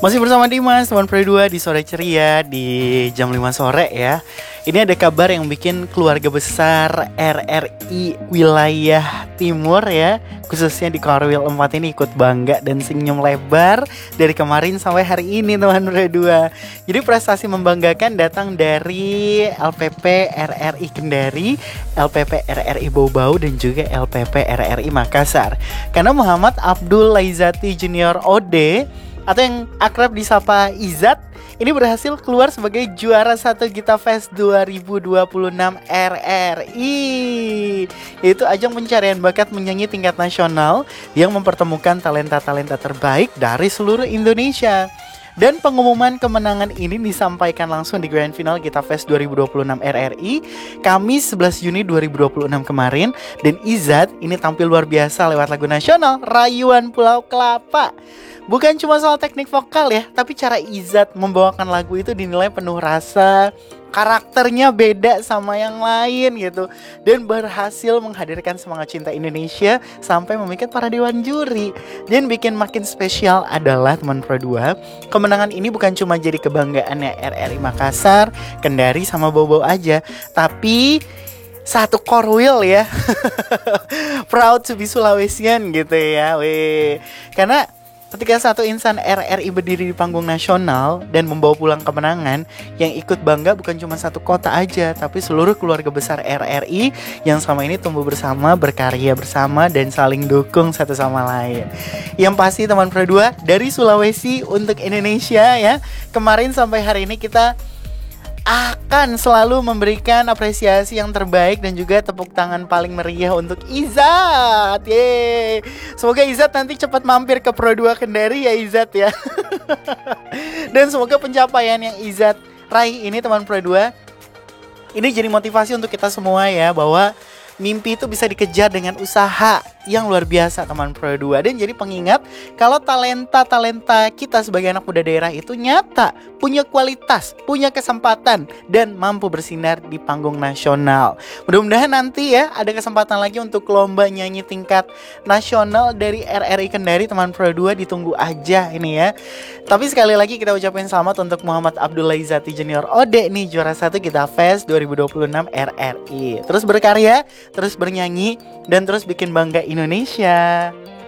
Masih bersama Dimas, teman Pro 2 di sore ceria di jam 5 sore ya. Ini ada kabar yang bikin keluarga besar RRI wilayah timur ya, khususnya di Korwil 4 ini ikut bangga dan senyum lebar dari kemarin sampai hari ini teman Pro 2. Jadi prestasi membanggakan datang dari LPP RRI Kendari, LPP RRI Bau-Bau dan juga LPP RRI Makassar. Karena Muhammad Abdul Laizati Junior OD atau yang akrab disapa Izat ini berhasil keluar sebagai juara 1 Gita Fest 2026 RRI, yaitu ajang pencarian bakat menyanyi tingkat nasional yang mempertemukan talenta-talenta terbaik dari seluruh Indonesia. Dan pengumuman kemenangan ini disampaikan langsung di Grand Final Gita Fest 2026 RRI Kamis 11 Juni 2026 kemarin. Dan Izat ini tampil luar biasa lewat lagu nasional Rayuan Pulau Kelapa. Bukan cuma soal teknik vokal ya, tapi cara Izat membawakan lagu itu dinilai penuh rasa, karakternya beda sama yang lain gitu, dan berhasil menghadirkan semangat cinta Indonesia sampai memikat para dewan juri. Dan bikin makin spesial adalah teman Pro 2, kemenangan ini bukan cuma jadi kebanggaannya RRI Makassar, Kendari sama Bau-Bau aja, tapi satu Korwil ya. Proud to be Sulawesian gitu ya, weh. Karena ketika satu insan RRI berdiri di panggung nasional dan membawa pulang kemenangan, yang ikut bangga bukan cuma satu kota aja, tapi seluruh keluarga besar RRI yang selama ini tumbuh bersama, berkarya bersama, dan saling dukung satu sama lain. Yang pasti teman Pro 2, dari Sulawesi untuk Indonesia ya, kemarin sampai hari ini kita akan selalu memberikan apresiasi yang terbaik dan juga tepuk tangan paling meriah untuk Izat. Yeay. Semoga Izat nanti cepat mampir ke Pro 2 Kendari ya Izat ya. Dan semoga pencapaian yang Izat raih ini teman Pro 2 ini jadi motivasi untuk kita semua ya, bahwa mimpi itu bisa dikejar dengan usaha yang luar biasa teman Pro 2. Dan jadi pengingat kalau talenta-talenta kita sebagai anak muda daerah itu nyata, punya kualitas, punya kesempatan, dan mampu bersinar di panggung nasional. Mudah-mudahan nanti ya ada kesempatan lagi untuk lomba nyanyi tingkat nasional dari RRI Kendari teman Pro 2, ditunggu aja ini ya. Tapi sekali lagi kita ucapin selamat untuk Muhammad Abdul Laizati Junior OD nih, juara 1 Gita Fest 2026 RRI. Terus berkarya, terus bernyanyi, dan terus bikin bangga Indonesia.